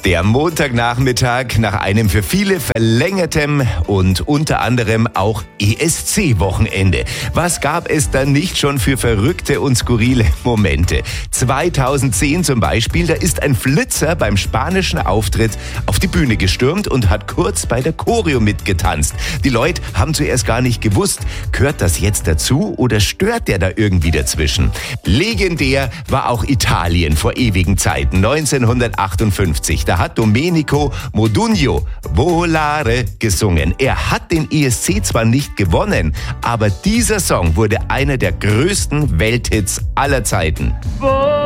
Der Montagnachmittag nach einem für viele verlängertem und unter anderem auch ESC-Wochenende. Was gab es dann nicht schon für verrückte und skurrile Momente? 2010 zum Beispiel, da ist ein Flitzer beim spanischen Auftritt auf die Bühne gestürmt und hat kurz bei der Choreo mitgetanzt. Die Leute haben zuerst gar nicht gewusst, gehört das jetzt dazu oder stört der da irgendwie dazwischen? Legendär war auch Italien vor ewigen Zeiten, 1958. Da hat Domenico Modugno Volare gesungen. Er hat den ESC zwar nicht gewonnen, aber dieser Song wurde einer der größten Welthits aller Zeiten.